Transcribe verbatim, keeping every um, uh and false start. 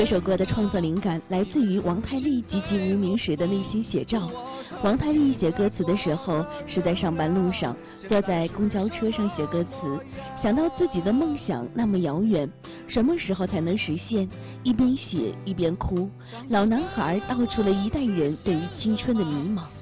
这首歌的创作灵感来自于王太利籍籍无名时的内心写照。王太利写歌词的时候是在上班路上，坐在公交车上写歌词，想到自己的梦想那么遥远，什么时候才能实现？一边写一边哭，老男孩道出了一代人对于青春的迷茫。